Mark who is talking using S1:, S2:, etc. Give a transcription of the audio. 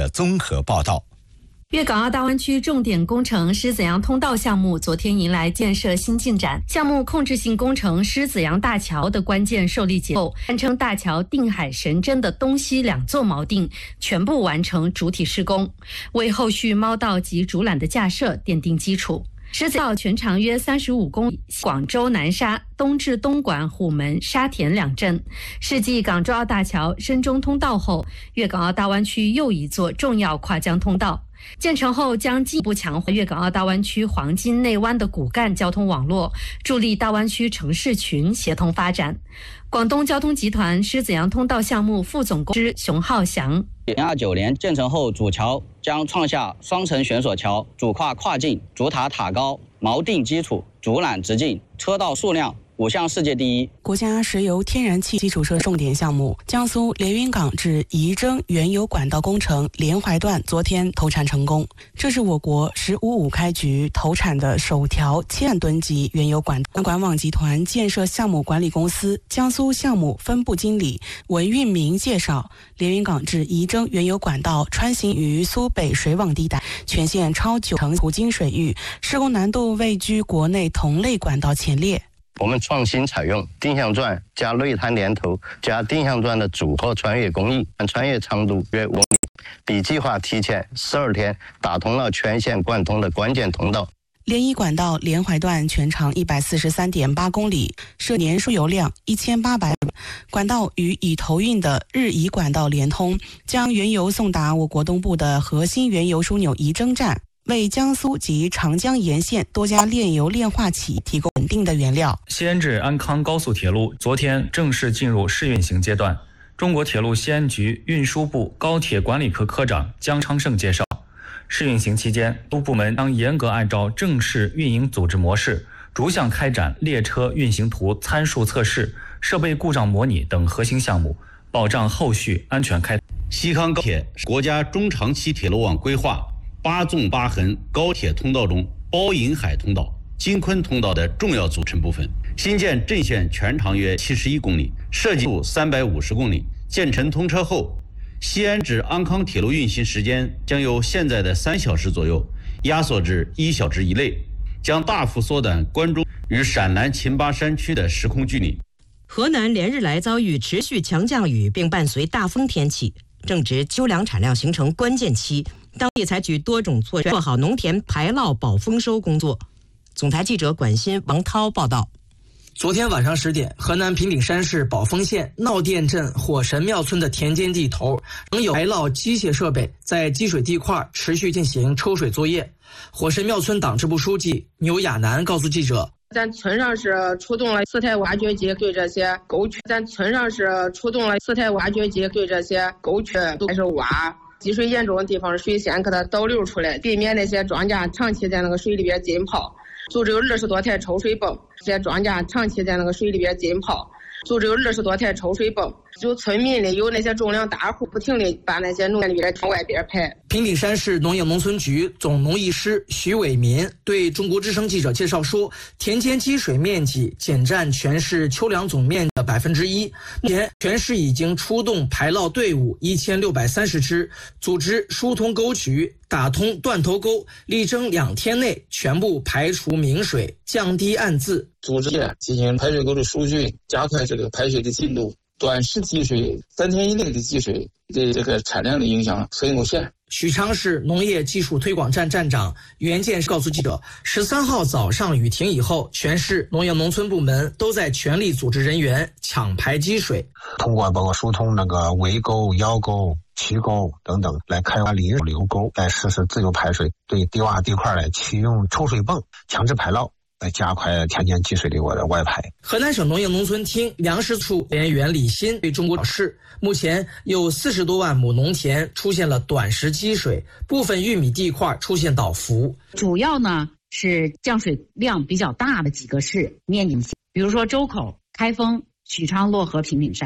S1: 综合报道。
S2: 粤港澳大湾区重点工程狮子洋通道项目昨天迎来建设新进展，项目控制性工程狮子洋大桥的关键受力结构，堪称大桥定海神针的东西两座锚定全部完成主体施工，为后续锚道及主缆的架设奠定基础。狮子道全长约35公里，广州南沙、东至东莞、虎门、沙田两镇，是继港珠澳大桥、深中通道后，粤港澳大湾区又一座重要跨江通道。建成后将进一步强化粤港澳大湾区黄金内湾的骨干交通网络，助力大湾区城市群协同发展。广东交通集团狮子洋通道项目副总工师熊浩翔
S3: ，2029年建成后，主桥将创下双层悬索桥、主跨跨境、主塔塔高、锚定基础、主缆直径、车道数量5项世界第一。
S4: 国家石油天然气基础设施重点项目江苏连云港至仪征原油管道工程连淮段昨天投产成功，这是我国“15-5”开局投产的首条1000万吨级原油管道。管网集团建设项目管理公司江苏项目分部经理文运明介绍，连云港至仪征原油管道穿行于苏北水网地带，全线超90%途经水域，施工难度位居国内同类管道前列。
S5: 我们创新采用定向钻加内滩连头加定向钻的组合穿越工艺，穿越长度约5米，比计划提前12天打通了全线贯通的关键通道。
S4: 连仪管道连淮段全长143.8公里，设年输油量1800，管道与已投运的日仪管道连通，将原油送达我国东部的核心原油枢纽仪征站，为江苏及长江沿线多家炼油炼化企提供稳定的原料。
S6: 西安至安康高速铁路昨天正式进入试运行阶段。中国铁路西安局运输部高铁管理科科长姜昌胜介绍，试运行期间，各部门将严格按照正式运营组织模式，逐项开展列车运行图参数测试、设备故障模拟等核心项目，保障后续安全开。
S7: 西康高铁是国家中长期铁路网规划8纵8横高铁通道中包银海通道、京昆通道的重要组成部分。新建阵线全长约71公里，设计度350公里。建成通车后，西安至安康铁路运行时间将由现在的3小时左右压缩至1小时以内，将大幅缩短关中与陕南秦巴山区的时空距离。
S8: 河南连日来遭遇持续强降雨，并伴随大风天气，正值秋粮产量形成关键期，当地采取多种措施做好农田排涝保丰收工作。总台记者管新、王涛报道。
S9: 昨天晚上10点，河南平顶山市宝丰县闹店镇火神庙村的田间地头仍有排涝机械设备在积水地块持续进行抽水作业。火神庙村党支部书记牛亚楠告诉记者，
S10: 咱村上是出动了4台挖掘机对这些沟渠，对这些沟渠都开始挖，积水严重的地方水先给它导流出来，避免那些庄稼长期在那个水里边浸泡。组织有20多台抽水泵，这些庄稼长期在那个水里边浸泡，组织有20多台抽水泵。就村民里有那些重量大户，不停地把那些农田里边往外边排。
S9: 平顶山市农业农村局总农艺师徐伟民对中国之声记者介绍说，田间积水面积仅占全市秋粮总面积的1%。目前全市已经出动排涝队伍1630支，组织疏通沟渠，打通断头沟，力争2天内全部排除明水，降低暗渍。
S11: 组织进行排水沟的疏浚，加快这个排水的进度。短时积水3天以内的积水对这个产量的影响很有限。
S9: 许昌市农业技术推广站站长袁建告诉记者，13号早上雨停以后，全市农业农村部门都在全力组织人员抢排积水，
S12: 通过包括疏通那个围沟、腰沟、渠沟等等来开发离流沟，来实施自由排水，对低洼地块来启用抽水泵强制排涝，来加快田间积水的外排。
S9: 河南省农业农村厅粮食处研究员李新对中国表示，目前有40多万亩农田出现了短时积水，部分玉米地块出现倒伏。
S13: 主要呢是降水量比较大的几个市面积，比如说周口、开封、许昌、漯河、平顶山。